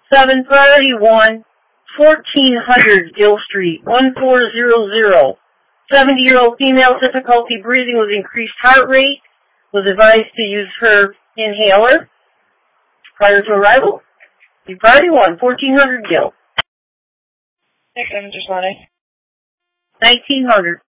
731 1400 Gill Street, 1400. 70-year-old female, difficulty breathing with increased heart rate, was advised to use her inhaler prior to arrival. Priority 1, 1400 Gill. Next, I'm just running. 1900.